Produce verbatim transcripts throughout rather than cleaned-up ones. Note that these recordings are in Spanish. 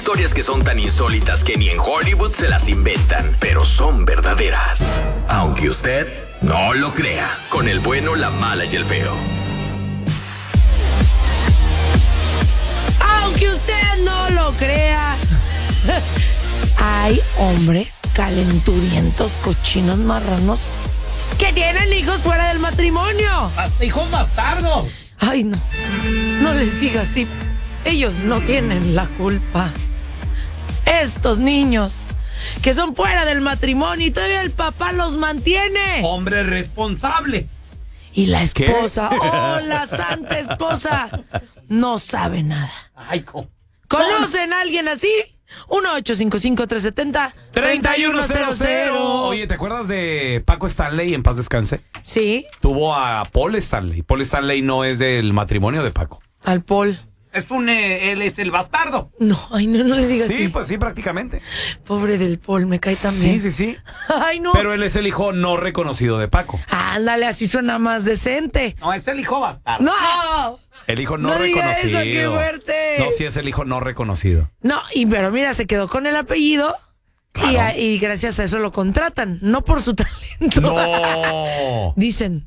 historias que son tan insólitas que ni en Hollywood se las inventan, pero son verdaderas. Aunque usted no lo crea. Con el bueno, la mala y el feo. Aunque usted no lo crea, hay hombres calenturientos, cochinos, marranos que tienen hijos fuera del matrimonio. Hasta hijos bastardos. Ay, no. No les diga así. Ellos no tienen la culpa. Estos niños que son fuera del matrimonio y todavía el papá los mantiene. Hombre responsable. Y la esposa, oh, la santa esposa, no sabe nada. Ay, ¿cómo? ¿Conocen a alguien así? uno ocho cinco cinco, tres siete cero, tres uno cero cero. Oye, ¿te acuerdas de Paco Stanley, en paz descanse? Sí. Tuvo a Paul Stanley. Paul Stanley no es del matrimonio de Paco. Al Paul. Es un, eh, él es el bastardo. No, ay, no, no le digas Sí, así. pues sí, prácticamente. Pobre del Paul, me cae también. Sí, sí, sí. Ay, no. Pero él es el hijo no reconocido de Paco. Ándale, así suena más decente. No, es el hijo bastardo. ¡No! El hijo no, No diga eso, reconocido. qué fuerte. No, sí es el hijo no reconocido. No, y pero mira, se quedó con el apellido. Claro. Y, a- y gracias a eso lo contratan, no por su talento. ¡No! Dicen.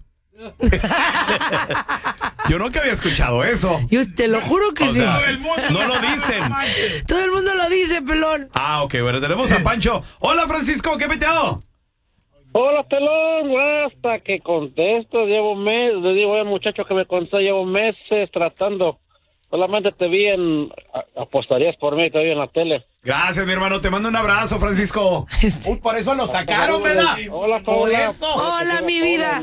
Yo nunca había escuchado eso. Yo te lo juro que O sí. sea, no lo dicen. Todo el mundo lo dice, pelón. Ah, ok, bueno, tenemos a Pancho. Hola, Francisco, ¿qué peteado? Hola, pelón, hasta que contesto, llevo meses, le digo al muchacho que me contestó, llevo meses tratando, solamente te vi en, a- apostarías por mí, te vi en la tele. Gracias, mi hermano, te mando un abrazo, Francisco. Este- Uy, por eso lo sacaron, ¿verdad? Hola, Por hola. eso. Hola, mi vida.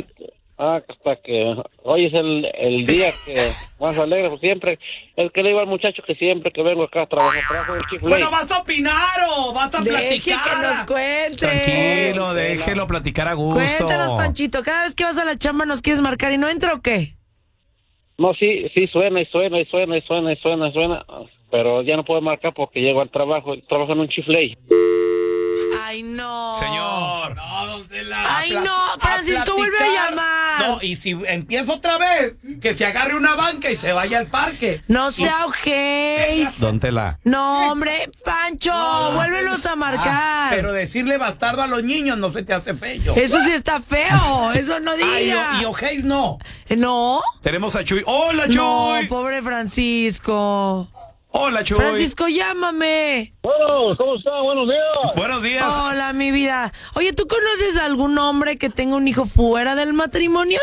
Ah, hasta que hoy es el, el día que más alegre, pues siempre, es que le digo al muchacho que siempre que vengo acá a trabajar, trabajo en el Chick-fil-A. Bueno, ¿vas a opinar o vas a Deje platicar? que nos cuente. Tranquilo, déjelo platicar a gusto. Cuéntanos, Panchito. Cada vez que vas a la chamba nos quieres marcar y no entra o qué. No, sí, sí, suena y suena y suena y suena y suena y suena, pero ya no puedo marcar porque llego al trabajo, trabajo en un Chick-fil-A. Ay, no. Señor. No, ¿dónde la- Ay, a pla- no, Francisco, a vuelve a platicar. llamar. No, y si empiezo otra vez, que se agarre una banca y se vaya al parque. No sea ojéis. Don Tela. No, hombre, Pancho, vuélvelos a marcar. Ah, pero decirle bastardo a los niños no se te hace feo. Eso sí está feo, eso no Ay, diga. y ojéis no. ¿No? Tenemos a Chuy. Hola, Chuy. No, pobre Francisco. Hola, Chuy. Francisco, llámame. Bueno, ¿cómo están? Buenos días. Buenos días. Hola, mi vida. Oye, ¿tú conoces a algún hombre que tenga un hijo fuera del matrimonio?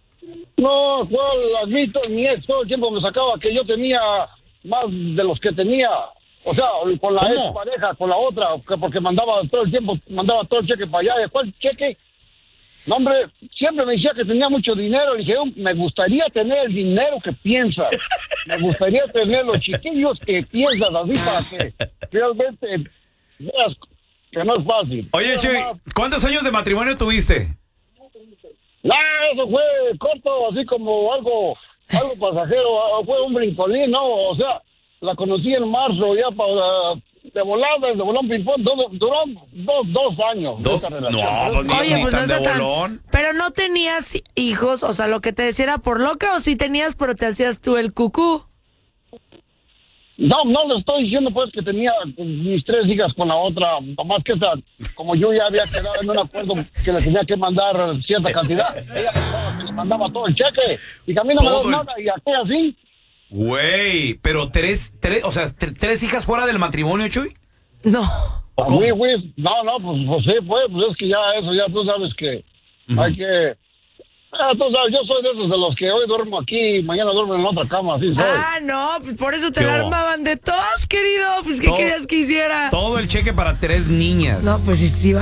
No, yo admito, mi ex todo el tiempo me sacaba que yo tenía más de los que tenía. O sea, con la ¿Cómo? ex pareja, con la otra, que porque mandaba todo el tiempo, mandaba todo el cheque para allá. ¿Y cuál cheque? No, hombre, siempre me decía que tenía mucho dinero. Le dije, "Oh, me gustaría tener el dinero que piensas. Me gustaría tener los chiquillos que piensas, así para que realmente veas que no es fácil." Oye, Chuy, ¿cuántos años de matrimonio tuviste? No, eso fue corto, así como algo, algo pasajero, fue un brincolín, ¿no? O sea, la conocí en marzo, ya para, de volada, de volón ping-pong, todo- duró dos, dos años. Dos. esa relación. No, pues ni, Oye, ni pues no tan de está tan... bolón. Pero no tenías hijos, o sea, lo que te decía era por loca, o si tenías, pero te hacías tú el cucú. No, no le estoy diciendo pues que tenía mis tres hijas con la otra, más que esa, como yo ya había quedado en un acuerdo que le tenía que mandar cierta cantidad, ella pensaba que le mandaba todo el cheque, y que a mí no me Todo dio el- nada, y aquí así. Güey, pero tres, tres, o sea, tre- tres hijas fuera del matrimonio, Chuy. No. ¿O A cómo? mí, güey, no, no, pues, pues sí, pues, pues es que ya eso, ya tú sabes que hay que... Ah, tú sabes, yo soy de esos de los que hoy duermo aquí y mañana duermo en otra cama, así soy. Ah, no, pues por eso te ¿Qué la hubo? armaban de tos, querido. Pues, ¿qué Todo- querías que hiciera? Todo el cheque para tres niñas. No, pues sí, sí, va.